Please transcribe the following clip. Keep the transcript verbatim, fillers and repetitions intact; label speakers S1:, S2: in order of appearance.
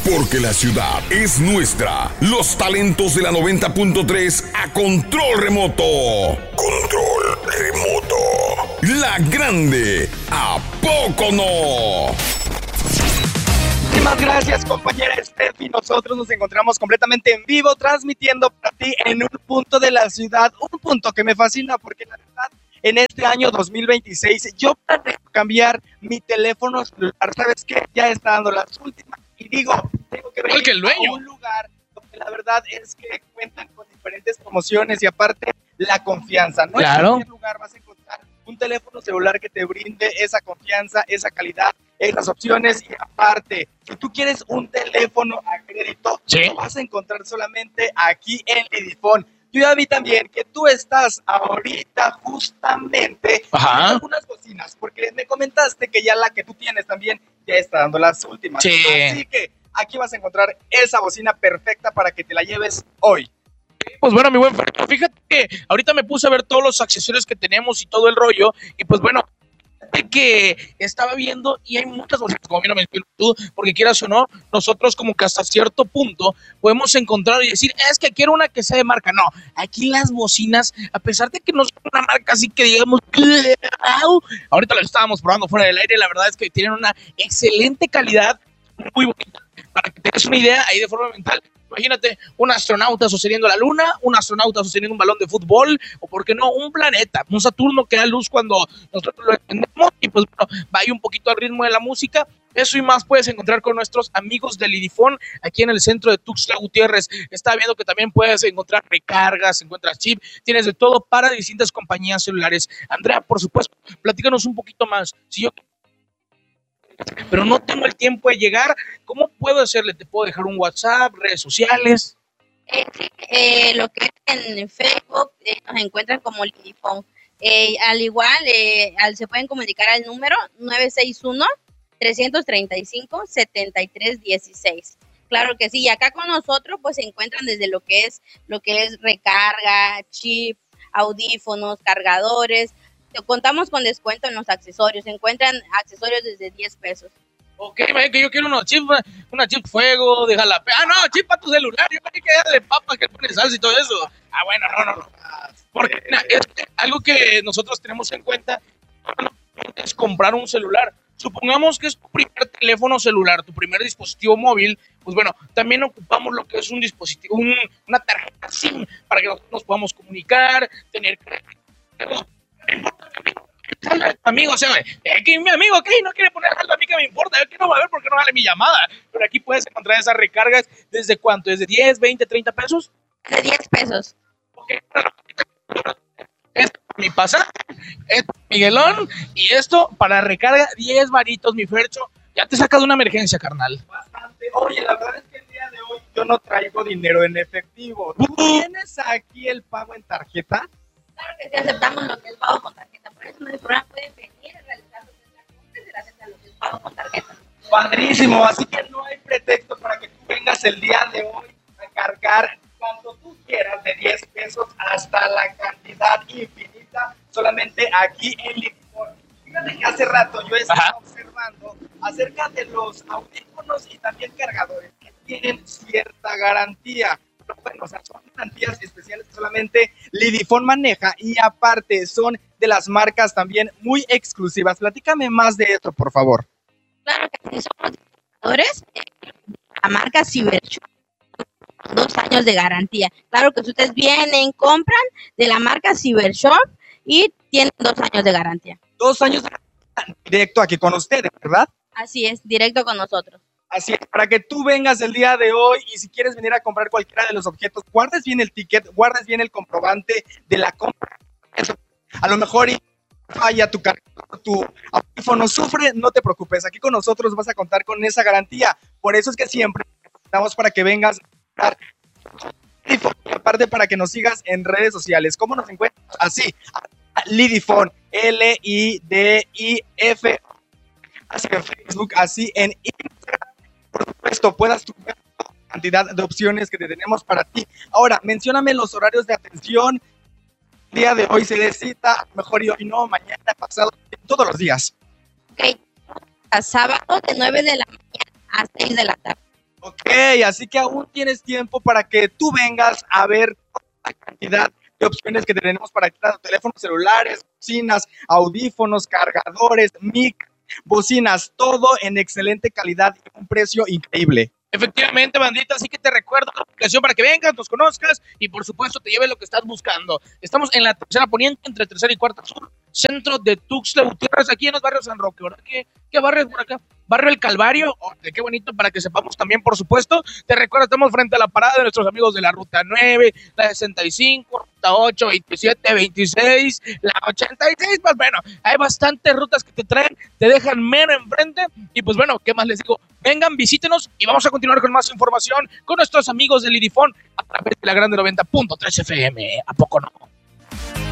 S1: Porque la ciudad es nuestra. Los talentos de la noventa punto tres a control remoto. Control remoto. La grande, ¿a poco no?
S2: Muchísimas gracias, compañera Steffi. Nosotros nos encontramos completamente en vivo, transmitiendo para ti en un punto de la ciudad, un punto que me fascina porque la verdad, en este año dos mil veintiséis, yo planeo cambiar mi teléfono celular. ¿Sabes qué? Ya está dando las últimas y digo, tengo que venir
S3: que el dueño.
S2: a un lugar donde la verdad es que cuentan con diferentes promociones y aparte la confianza, ¿no?
S3: Claro.
S2: En cualquier lugar vas a encontrar un teléfono celular que te brinde esa confianza, esa calidad, esas opciones y aparte, si tú quieres un teléfono a crédito,
S3: ¿sí?
S2: Lo vas a encontrar solamente aquí en Lidifón. Yo ya vi también que tú estás ahorita justamente
S3: Ajá.
S2: en algunas bocinas, porque me comentaste que ya la que tú tienes también ya está dando las últimas.
S3: Sí.
S2: Así que aquí vas a encontrar esa bocina perfecta para que te la lleves hoy.
S3: Pues bueno, mi buen Fernando, fíjate que ahorita me puse a ver todos los accesorios que tenemos y todo el rollo, y pues bueno, que estaba viendo y hay muchas bocinas, como bien lo mencionas tú, porque quieras o no, nosotros como que hasta cierto punto podemos encontrar y decir, es que quiero una que sea de marca. No, aquí las bocinas, a pesar de que no son una marca así que digamos, ahorita las estábamos probando fuera del aire, la verdad es que tienen una excelente calidad, muy bonita. Para que tengas una idea ahí de forma mental, imagínate un astronauta sosteniendo la luna, un astronauta sosteniendo un balón de fútbol, o por qué no, un planeta, un Saturno que da luz cuando nosotros lo entendemos, y pues bueno, vaya un poquito al ritmo de la música. Eso y más puedes encontrar con nuestros amigos de Lidifón, aquí en el centro de Tuxtla Gutiérrez. Está viendo que también puedes encontrar recargas, encuentras chip, tienes de todo para distintas compañías celulares. Andrea, por supuesto, platícanos un poquito más. Si yo pero no tengo el tiempo de llegar, ¿cómo puedo hacerle? ¿Te puedo dejar un WhatsApp, redes sociales?
S4: Eh, eh, lo que es en Facebook eh, nos encuentran como Lidifón. Eh, al igual, eh, al, se pueden comunicar al número nueve seis uno, tres tres cinco, siete tres uno seis. Claro que sí, y acá con nosotros pues se encuentran desde lo que es, lo que es recarga, chip, audífonos, cargadores. Contamos con descuento en los accesorios. Se encuentran accesorios desde diez pesos.
S3: Ok, que yo quiero unos chips, una chip fuego, de jalapeno. Ah, no, chip para tu celular. Yo pensé que era de papa, que pone salsa y todo eso. Ah, bueno, no, no, no. Porque na, es algo que nosotros tenemos en cuenta es comprar un celular. Supongamos que es tu primer teléfono celular, tu primer dispositivo móvil, pues bueno, también ocupamos lo que es un dispositivo, un, una tarjeta SIM para que nosotros nos podamos comunicar, tener crédito. Amigo, o sea, eh, que mi amigo que no quiere poner algo a mí que me importa, yo quiero ver por qué no vale mi llamada, pero aquí puedes encontrar esas recargas desde cuánto, desde diez, veinte, treinta pesos.
S4: De diez pesos.
S3: Ok, esto mi pasaje, esto Miguelón, y esto para recarga diez varitos, mi Fercho, ya te sacas de una emergencia, carnal.
S2: Bastante. Oye, la verdad es que el día de hoy yo no traigo dinero en efectivo. ¿Tú tienes aquí el pago en tarjeta?
S4: Claro que sí, aceptamos lo que es pago con tarjeta. Por eso en el programa pueden venir a realizar lo que es la compra y se le acepta lo que es pago con tarjeta.
S2: Padrísimo, así que no hay pretexto para que tú vengas el día de hoy a cargar cuando tú quieras, de diez pesos hasta la cantidad infinita, solamente aquí en Lidifón. Fíjate que hace rato yo estaba Ajá. observando acerca de los audífonos y también cargadores que tienen cierta garantía. Bueno, o sea, son garantías especiales que solamente Lidifón maneja y aparte son de las marcas también muy exclusivas. Platícame más de esto, por favor.
S4: Claro que sí, somos distribuidores de la marca Cybershop, dos años de garantía. Claro que si ustedes vienen, compran de la marca Cybershop y tienen dos años de garantía.
S2: Dos años de garantía, directo aquí con ustedes, ¿verdad?
S4: Así es, directo con nosotros.
S2: Así es, para que tú vengas el día de hoy y si quieres venir a comprar cualquiera de los objetos, guardes bien el ticket, guardes bien el comprobante de la compra. Eso, a lo mejor falla tu cargador, tu audífono sufre, no te preocupes, aquí con nosotros vas a contar con esa garantía. Por eso es que siempre estamos para que vengas a Lidifón, y aparte para que nos sigas en redes sociales. ¿Cómo nos encuentras? Así, Lidifón, L I D I F, así en Facebook, así en Instagram. Por supuesto, puedas tu cantidad de opciones que te tenemos para ti. Ahora, mencióname los horarios de atención. El día de hoy se necesita, mejor y hoy no, mañana, pasado, todos los días.
S4: Ok, a sábado de nueve de la mañana a seis de la tarde.
S2: Ok, así que aún tienes tiempo para que tú vengas a ver la cantidad de opciones que tenemos para quitar teléfonos celulares, bocinas, audífonos, cargadores, mic, bocinas, todo en excelente calidad y un precio increíble.
S3: Efectivamente, bandita, así que te recuerdo la aplicación para que vengas, nos conozcas y por supuesto te lleves lo que estás buscando. Estamos en la tercera poniente, entre tercera y cuarta sur, centro de Tuxtla Gutiérrez, aquí en los barrios San Roque, ¿verdad? ¿Qué, qué barrio es por acá? Barrio El Calvario, oh, qué bonito, para que sepamos también, por supuesto. Te recuerdo, estamos frente a la parada de nuestros amigos de la Ruta nueve, la sesenta y cinco, Ruta ocho, veintisiete, veintiséis, la ochenta y seis, pues bueno, hay bastantes rutas que te traen, te dejan mero enfrente y pues bueno, ¿qué más les digo? Vengan, visítenos y vamos a continuar con más información con nuestros amigos del Lidifón a través de la Grande noventa punto tres F M. ¿A poco no?